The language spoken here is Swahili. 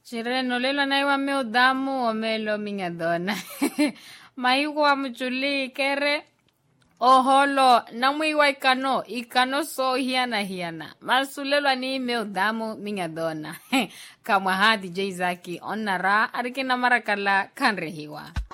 Chireno lelo na iwa meu damu o melo minha dona. Maigo wa mchuli kere. Oholo, namu iwa ikano so hiana. Masulelo ni meu damu minha dona. Kama hadi DJ Zaki onnara arikina marakala kanrehiwa.